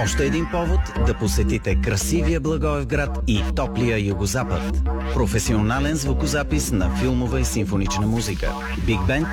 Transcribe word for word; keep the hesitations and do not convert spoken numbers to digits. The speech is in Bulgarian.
Още един повод да посетите красивия Благоевград и топлия Югозапад. Професионален звукозапис на филмова и симфонична музика. Биг Бенд